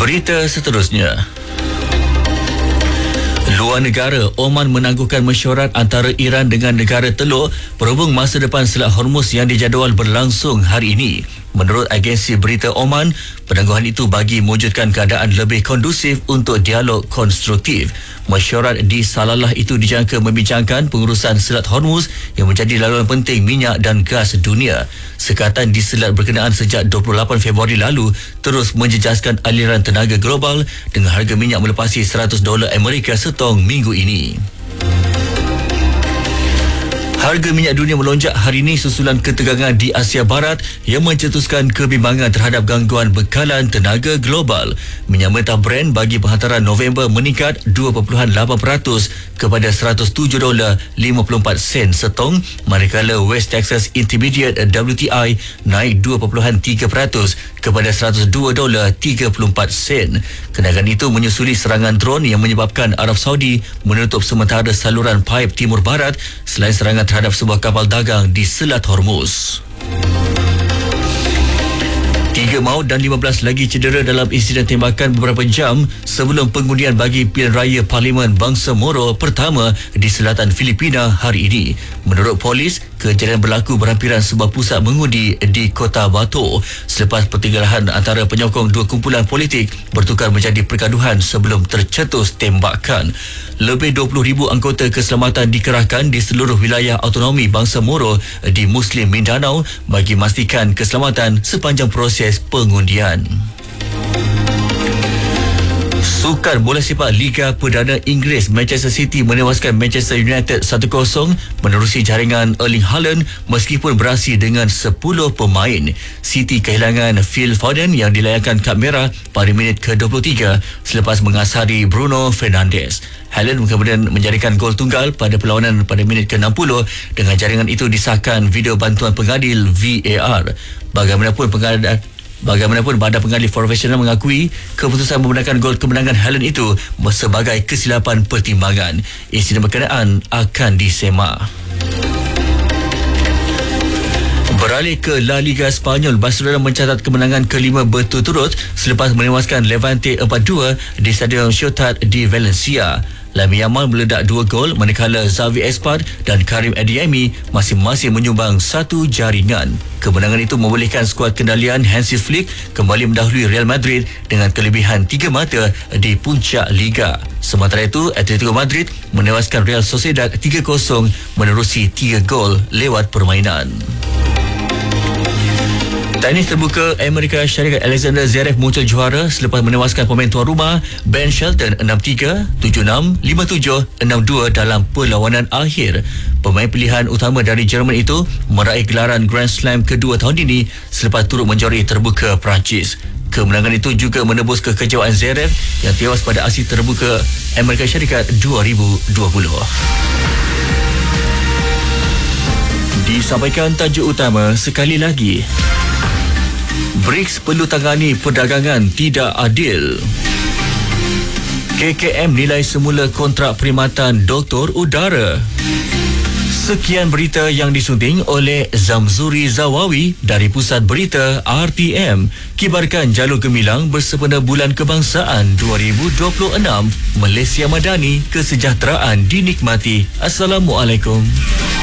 Berita seterusnya. Luar negara, Oman menangguhkan mesyuarat antara Iran dengan negara Teluk berhubung masa depan Selat Hormuz yang dijadual berlangsung hari ini. Menurut agensi berita Oman, penangguhan itu bagi mewujudkan keadaan lebih kondusif untuk dialog konstruktif. Mesyuarat di Salalah itu dijangka membincangkan pengurusan Selat Hormuz yang menjadi laluan penting minyak dan gas dunia. Sekatan di selat berkenaan sejak 28 Februari lalu terus menjejaskan aliran tenaga global dengan harga minyak melepasi $100 Amerika setong minggu ini. Harga minyak dunia melonjak hari ini susulan ketegangan di Asia Barat yang mencetuskan kebimbangan terhadap gangguan bekalan tenaga global. Minyak mentah Brent bagi penghantaran November meningkat 2.8% kepada $107.54 setong, manakala West Texas Intermediate WTI naik 2.3% kepada $102.34. Kenaikan itu menyusuli serangan drone yang menyebabkan Arab Saudi menutup sementara saluran paip timur barat selain serangan terhadap sebuah kapal dagang di Selat Hormuz. 3 maut dan 15 lagi cedera dalam insiden tembakan beberapa jam sebelum pengundian bagi pilihan raya Parlimen Bangsa Moro pertama di selatan Filipina hari ini. Menurut polis, kejadian berlaku berhampiran sebuah pusat mengundi di Kota Bato selepas pertengkarahan antara penyokong dua kumpulan politik bertukar menjadi pergaduhan sebelum tercetus tembakan. Lebih 20,000 anggota keselamatan dikerahkan di seluruh wilayah autonomi Bangsa Moro di Muslim Mindanao bagi memastikan keselamatan sepanjang proses pengundian. Sukan bola sepak Liga Perdana Inggeris, Manchester City menewaskan Manchester United 1-0 menerusi jaringan Erling Haaland meskipun beraksi dengan 10 pemain. City kehilangan Phil Foden yang dilayangkan kad merah pada minit ke-23 selepas mengasari Bruno Fernandes. Haaland kemudian menjadikan gol tunggal pada perlawanan pada minit ke-60 dengan jaringan itu disahkan video bantuan pengadil VAR. Bagaimanapun badan pengadil profesional mengakui keputusan membenarkan gol kemenangan Haaland itu sebagai kesilapan pertimbangan. Insiden berkenaan akan disemak. Beralih ke La Liga Spanyol, Barcelona mencatat kemenangan kelima berturut-turut selepas menewaskan Levante 4-2 di Stadion Ciutat di Valencia. Lamine Yamal meledak 2 gol manakala Xavi Espad dan Karim Adeyemi masing-masing menyumbang 1 jaringan. Kemenangan itu membolehkan skuad kendalian Hansi Flick kembali mendahului Real Madrid dengan kelebihan 3 mata di puncak Liga. Sementara itu, Atletico Madrid menewaskan Real Sociedad 3-0 menerusi 3 gol lewat permainan. Tenis terbuka Amerika Syarikat Alexander Zverev muncul juara selepas menewaskan pemain tuan rumah Ben Shelton 6-3, 7-6, 5-7, 6-2 dalam perlawanan akhir. Pemain pilihan utama dari Jerman itu meraih gelaran Grand Slam kedua tahun ini selepas turut menjuarai terbuka Perancis. Kemenangan itu juga menebus kekecewaan Zverev yang tewas pada aksi terbuka Amerika Syarikat 2020. Disampaikan tajuk utama sekali lagi. BRICS perlu tangani perdagangan tidak adil. KKM nilai semula kontrak perkhidmatan doktor udara. Sekian berita yang disunting oleh Zamzuri Zawawi dari Pusat Berita RTM. Kibarkan Jalur Gemilang bersempena Bulan Kebangsaan 2026. Malaysia Madani, kesejahteraan dinikmati. Assalamualaikum.